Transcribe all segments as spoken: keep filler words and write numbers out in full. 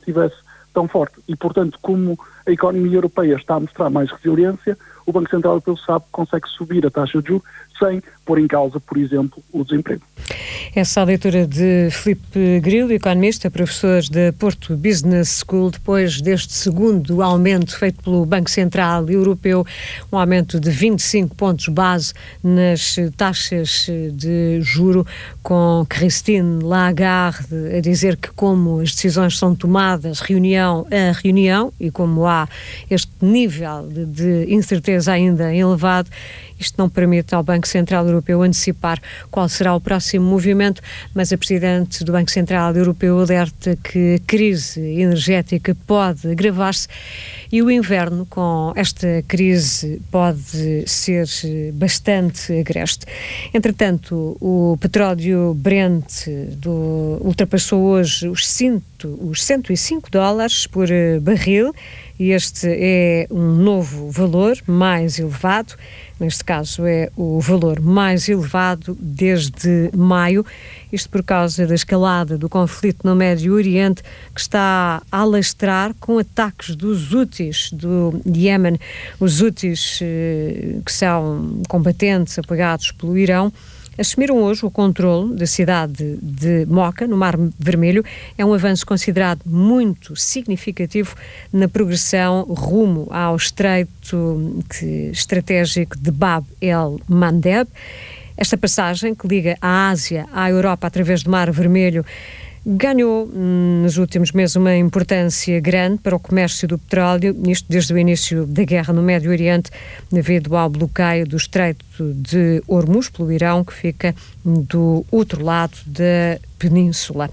estivesse tão forte. E, portanto, como a economia europeia está a mostrar mais resiliência, o Banco Central Europeu sabe que consegue subir a taxa de juros sem pôr em causa, por exemplo, o desemprego. Essa é a leitura de Filipe Grilo, economista, professor da Porto Business School, depois deste segundo aumento feito pelo Banco Central Europeu, um aumento de vinte e cinco pontos base nas taxas de juro, com Christine Lagarde a dizer que, como as decisões são tomadas reunião a reunião e como há este nível de, de incerteza ainda elevado, isto não permite ao Banco Central Europeu antecipar qual será o próximo movimento, mas a Presidente do Banco Central Europeu alerta que a crise energética pode agravar-se e o inverno com esta crise pode ser bastante agreste. Entretanto, o petróleo Brent do, ultrapassou hoje os, cinto, os cento e cinco dólares por barril e este é um novo valor mais elevado. Neste caso é o valor mais elevado desde maio, isto por causa da escalada do conflito no Médio Oriente, que está a alastrar com ataques dos Houthis do Iémen. Os Houthis, que são combatentes apoiados pelo Irão, assumiram hoje o controle da cidade de Mocha, no Mar Vermelho. É um avanço considerado muito significativo na progressão rumo ao estreito que, estratégico de Bab el-Mandeb. Esta passagem, que liga a Ásia à Europa através do Mar Vermelho, ganhou nos últimos meses uma importância grande para o comércio do petróleo, isto desde o início da guerra no Médio Oriente, devido ao bloqueio do Estreito de Hormuz pelo Irão, que fica do outro lado da península.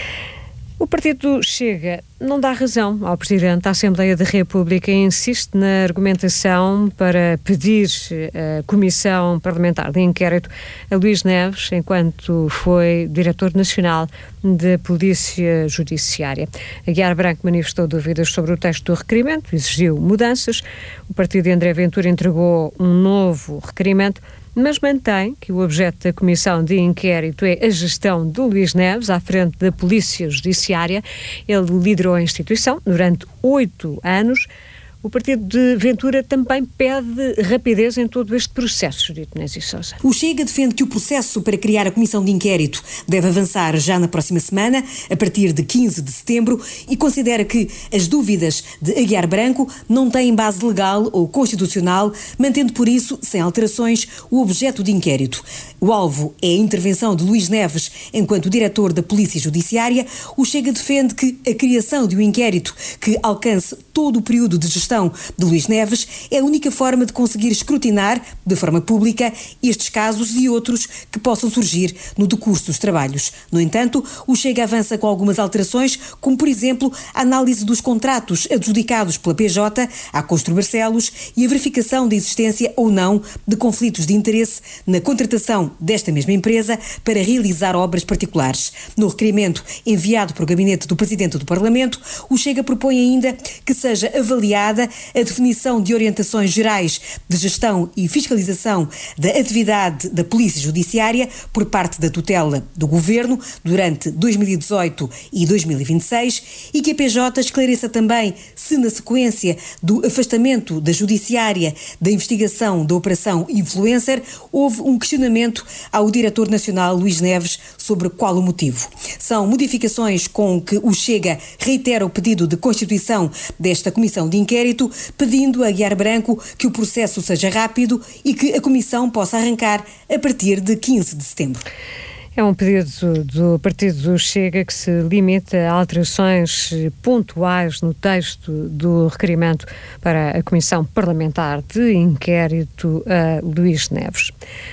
O partido Chega não dá razão ao Presidente da Assembleia da República e insiste na argumentação para pedir a Comissão Parlamentar de Inquérito a Luís Neves, enquanto foi Diretor Nacional da Polícia Judiciária. Aguiar Branco manifestou dúvidas sobre o texto do requerimento, exigiu mudanças. O partido de André Ventura entregou um novo requerimento, mas mantém que o objeto da Comissão de Inquérito é a gestão de Luís Neves à frente da Polícia Judiciária. Ele liderou a instituição durante oito anos. O partido de Ventura também pede rapidez em todo este processo, Judite Nézio Sousa. O Chega defende que o processo para criar a comissão de inquérito deve avançar já na próxima semana, a partir de quinze de setembro, e considera que as dúvidas de Aguiar Branco não têm base legal ou constitucional, mantendo por isso, sem alterações, o objeto de inquérito. O alvo é a intervenção de Luís Neves enquanto diretor da Polícia Judiciária. O Chega defende que a criação de um inquérito que alcance todo o período de gestão de Luís Neves é a única forma de conseguir escrutinar, de forma pública, estes casos e outros que possam surgir no decurso dos trabalhos. No entanto, o Chega avança com algumas alterações, como, por exemplo, a análise dos contratos adjudicados pela P J à Constru Barcelos e a verificação da existência ou não de conflitos de interesse na contratação desta mesma empresa para realizar obras particulares. No requerimento enviado para o gabinete do Presidente do Parlamento, o Chega propõe ainda que seja avaliada a definição de orientações gerais de gestão e fiscalização da atividade da Polícia Judiciária por parte da tutela do Governo durante dois mil e dezoito e dois mil e vinte e seis e que a P J esclareça também se, na sequência do afastamento da Judiciária da investigação da Operação Influencer, houve um questionamento ao Diretor Nacional Luís Neves sobre qual o motivo. São modificações com que o Chega reitera o pedido de constituição desta Comissão de Inquérito, pedindo a Aguiar Branco que o processo seja rápido e que a Comissão possa arrancar a partir de quinze de setembro. É um pedido do partido do Chega que se limita a alterações pontuais no texto do requerimento para a Comissão Parlamentar de Inquérito a Luís Neves.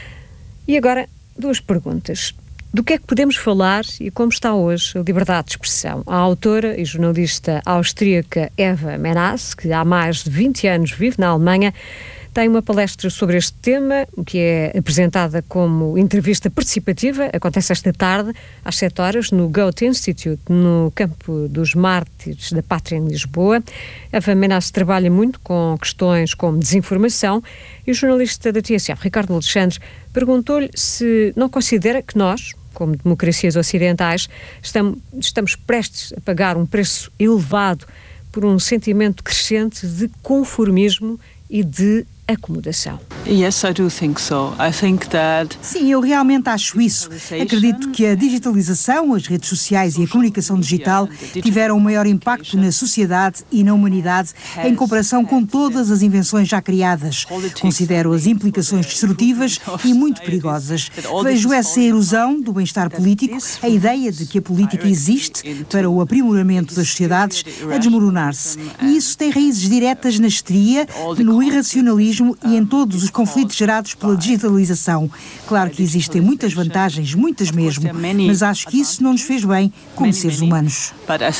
E agora, duas perguntas. Do que é que podemos falar e como está hoje a liberdade de expressão? A autora e jornalista austríaca Eva Menasse, que há mais de vinte anos vive na Alemanha, tem uma palestra sobre este tema, que é apresentada como entrevista participativa. Acontece esta tarde, às sete horas, no Goethe Institute, no Campo dos Mártires da Pátria, em Lisboa. Eva Menasse trabalha muito com questões como desinformação e o jornalista da T S F, Ricardo Alexandre, perguntou-lhe se não considera que nós, como democracias ocidentais, estamos, estamos prestes a pagar um preço elevado por um sentimento crescente de conformismo e de acomodação. Yes, I do think so. I think that... Sim, eu realmente acho isso. Acredito que a digitalização, as redes sociais e a comunicação digital tiveram um maior impacto na sociedade e na humanidade em comparação com todas as invenções já criadas. Considero as implicações destrutivas e muito perigosas. Vejo essa erosão do bem-estar político, a ideia de que a política existe para o aprimoramento das sociedades, a desmoronar-se. E isso tem raízes diretas na histeria, no irracionalismo e em todos os conflitos gerados pela digitalização. Claro que existem muitas vantagens, muitas mesmo, mas acho que isso não nos fez bem como seres humanos.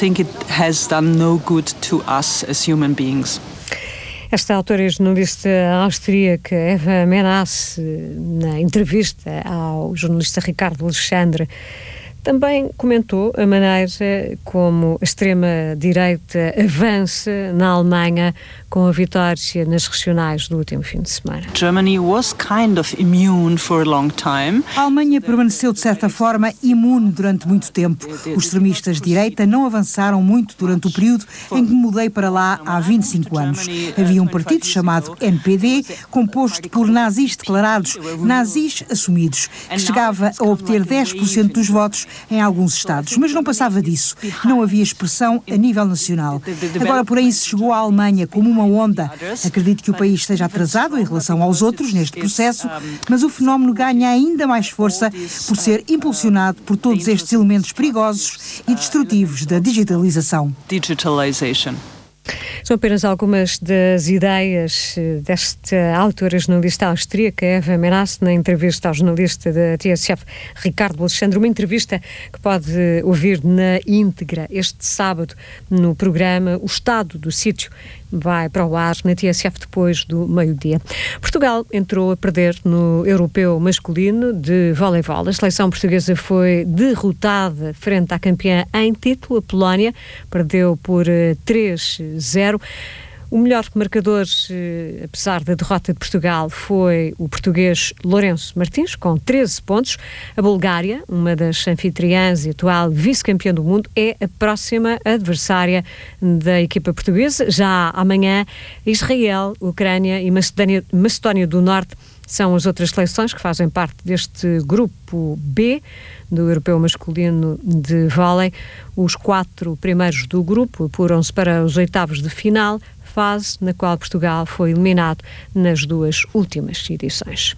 Esta autora e jornalista austríaca Eva Menasse, na entrevista ao jornalista Ricardo Alexandre, também comentou a maneira como a extrema-direita avança na Alemanha com a vitória nas regionais do último fim de semana. Germany was kind of immune for a long time. A Alemanha permaneceu, de certa forma, imune durante muito tempo. Os extremistas de direita não avançaram muito durante o período em que mudei para lá há vinte e cinco anos. Havia um partido chamado N P D, composto por nazis declarados, nazis assumidos, que chegava a obter dez por cento dos votos em alguns estados, mas não passava disso. Não havia expressão a nível nacional. Agora, porém, isso chegou à Alemanha como uma onda. Acredito que o país esteja atrasado em relação aos outros neste processo, mas o fenómeno ganha ainda mais força por ser impulsionado por todos estes elementos perigosos e destrutivos da digitalização. Digitalization. São apenas algumas das ideias desta autora jornalista austríaca Eva Menasse na entrevista ao jornalista da T S F Ricardo Alexandre, uma entrevista que pode ouvir na íntegra este sábado no programa O Estado do Sítio. Vai para o ar na T S F depois do meio-dia. Portugal entrou a perder no europeu masculino de voleibol. A seleção portuguesa foi derrotada frente à campeã em título, a Polónia. Perdeu por três a zero. O melhor marcador, apesar da derrota de Portugal, foi o português Lourenço Martins, com treze pontos. A Bulgária, uma das anfitriãs e atual vice-campeã do mundo, é a próxima adversária da equipa portuguesa. Já amanhã, Israel, Ucrânia e Macedónia, Macedónia do Norte são as outras seleções que fazem parte deste grupo B do europeu masculino de vôlei. Os quatro primeiros do grupo apuram-se para os oitavos de final, fase na qual Portugal foi eliminado nas duas últimas edições.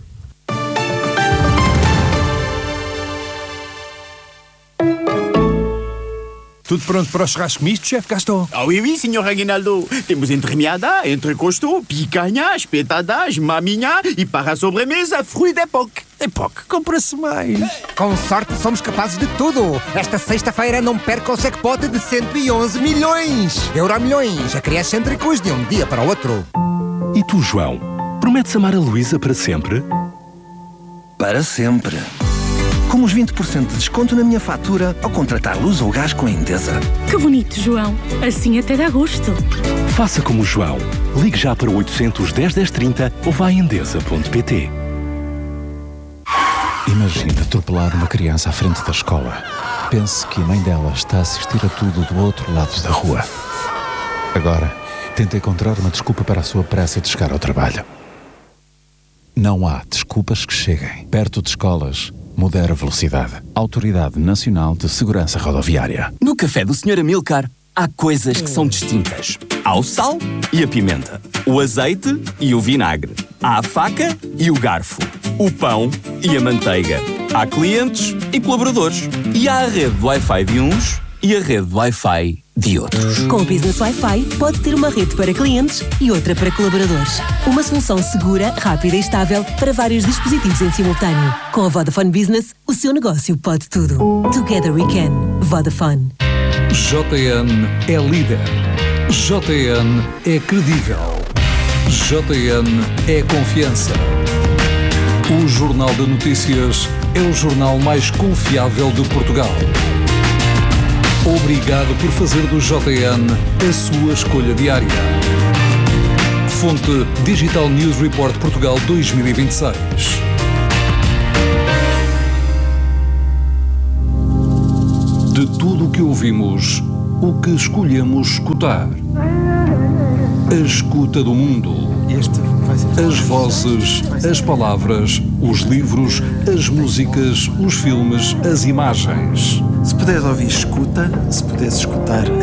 Tudo pronto para o churrasco misto, chefe Gaston? Ah oui, oui, senhor Aguinaldo. Temos entremeada, entrecosto, picanha, espetadas, maminha e para a sobremesa, fruit d'époque. Époque, compra-se mais. Com sorte somos capazes de tudo. Esta sexta-feira não perca o jackpot de cento e onze milhões. Euromilhões, acresce entre cus de um dia para o outro. E tu, João, prometes amar a Luísa para sempre? Para sempre. Com os vinte por cento de desconto na minha fatura ao contratar luz ou gás com a Endesa. Que bonito, João. Assim até dá gosto. Faça como o João. Ligue já para oitocentos, dez, dez, trinta ou vá a endesa ponto pt. Imagine atropelar uma criança à frente da escola. Pense que a mãe dela está a assistir a tudo do outro lado da rua. Agora, tente encontrar uma desculpa para a sua pressa de chegar ao trabalho. Não há desculpas que cheguem. Perto de escolas, modera a velocidade. Autoridade Nacional de Segurança Rodoviária. No café do senhor Amilcar, há coisas que são distintas. Há o sal e a pimenta, o azeite e o vinagre, há a faca e o garfo, o pão e a manteiga. Há clientes e colaboradores. E há a rede de Wi-Fi de uns e a rede de Wi-Fi de outros. Com o Business Wi-Fi, pode ter uma rede para clientes e outra para colaboradores. Uma solução segura, rápida e estável para vários dispositivos em simultâneo. Com a Vodafone Business, o seu negócio pode tudo. Together we can. Vodafone. J N é líder. J N é credível. J N é confiança. O Jornal de Notícias é o jornal mais confiável de Portugal. Obrigado por fazer do J N a sua escolha diária. Fonte Digital News Report Portugal dois mil e vinte e seis. que ouvimos, o que escolhemos escutar. A escuta do mundo. As vozes, as palavras, os livros, as músicas, os filmes, as imagens. Se puderes ouvir, escuta. Se puderes escutar,